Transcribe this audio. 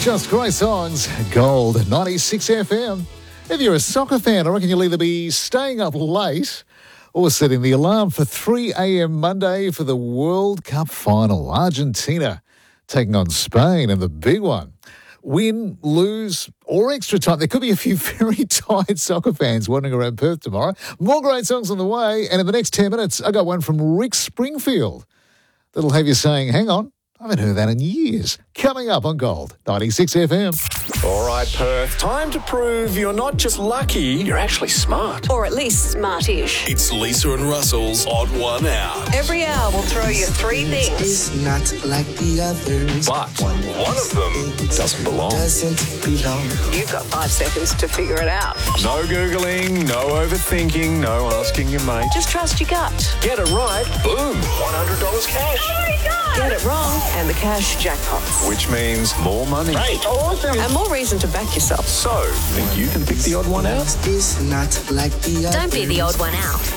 Just great songs. Gold 96 FM. If you're a soccer fan, I reckon you'll either be staying up late or setting the alarm for 3 a.m. Monday for the World Cup final. Argentina taking on Spain, and the big one. Win, lose, or extra time. There could be a few very tired soccer fans wandering around Perth tomorrow. More great songs on the way, and in the next 10 minutes, I got one from Rick Springfield that'll have you saying, hang on, I haven't heard that in years. Coming up on Gold 96 FM. All right, Perth. Time to prove you're not just lucky, you're actually smart. Or at least smart-ish. It's Lisa and Russell's Odd One Out. Every hour we'll throw you three things. It's not like the others. But one of them doesn't belong. Doesn't belong. You've got 5 seconds to figure it out. No Googling, no overthinking, no asking your mate. Just trust your gut. Get it right, boom, $100 cash. Oh my God! Get it wrong, and the cash jackpots. Which means more money. Great. Awesome. And more reason to back yourself. So, think you can pick the odd one out? It's not like the others. Don't be the odd one out.